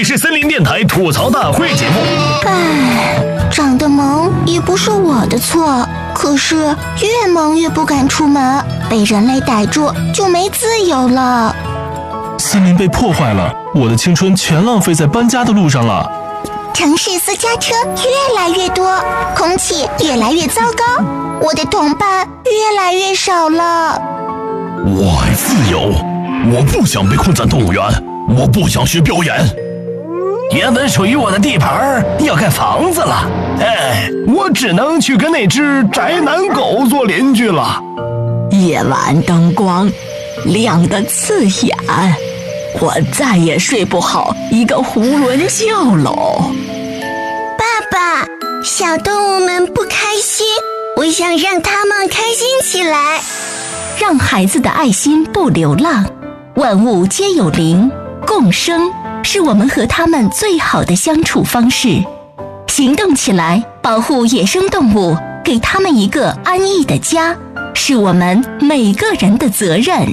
是森林电台吐槽大会节目。 唉，长得萌也不是我的错，可是越萌越不敢出门，被人类逮住就没自由了。 森林被破坏了，我的青春全浪费在搬家的路上了。 城市私家车越来越多，空气越来越糟糕，我的同伴越来越少了。 我爱自由，我不想被困在动物园，我不想学表演。原本属于我的地盘要盖房子了，我只能去跟那只宅男狗做邻居了。 夜晚灯光亮得刺眼，我再也睡不好一个囫囵觉喽。 爸爸，小动物们不开心，我想让它们开心起来。 让孩子的爱心不流浪，万物皆有灵，共生是我们和他们最好的相处方式。行动起来，保护野生动物，给他们一个安逸的家，是我们每个人的责任。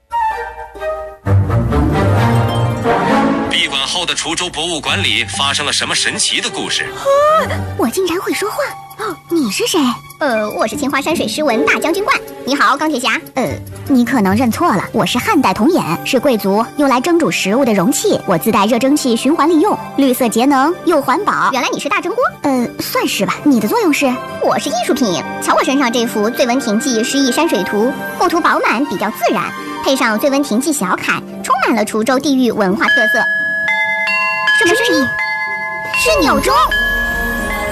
闭馆后的滁州博物馆里发生了什么神奇的故事？ 我竟然会说话哦！你是谁？我是青花山水诗文大将军冠。你好，钢铁侠。你可能认错了，我是汉代童眼，是贵族用来蒸煮食物的容器。我自带热蒸汽，循环利用，绿色节能又环保。原来你是大蒸锅？算是吧。你的作用是？我是艺术品。瞧我身上这幅《醉温亭记》诗意山水图，构图饱满，比较自然，配上《醉温亭记》小楷，充满了滁州地域文化特色。什么声音？是钮钟。